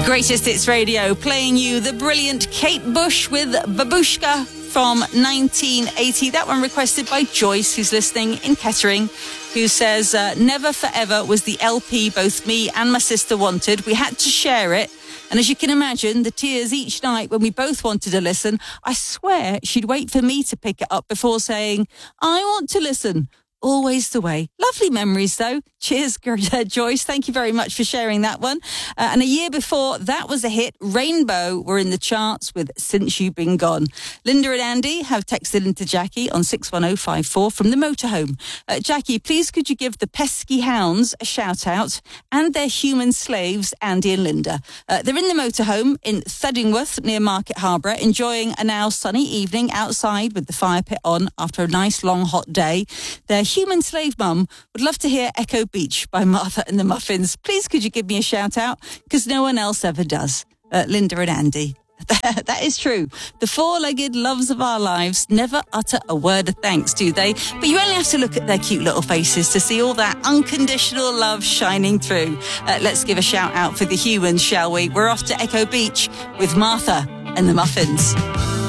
Greatest Hits Radio, playing you the brilliant Kate Bush with Babushka from 1980. That one requested by Joyce, who's listening in Kettering, who says, Never Forever was the LP both me and my sister wanted. We had to share it. And as you can imagine, the tears each night when we both wanted to listen, I swear she'd wait for me to pick it up before saying, I want to listen. Always the way. Lovely memories, though. Cheers, Joyce. Thank you very much for sharing that one. And a year before, that was a hit. Rainbow were in the charts with Since You've Been Gone. Linda and Andy have texted into Jackie on 61054 from the motorhome. Jackie, please could you give the pesky hounds a shout out and their human slaves, Andy and Linda. They're in the motorhome in Thuddingworth near Market Harbour, enjoying a now sunny evening outside with the fire pit on after a nice long hot day. Their human slave mum would love to hear Echo Beach by Martha and the Muffins. Please could you give me a shout out, because no one else ever does. Linda and Andy. That is true. The four-legged loves of our lives never utter a word of thanks, do they? But you only have to look at their cute little faces to see all that unconditional love shining through. Let's give a shout out for the humans, shall we? We're off to Echo Beach with Martha and the Muffins.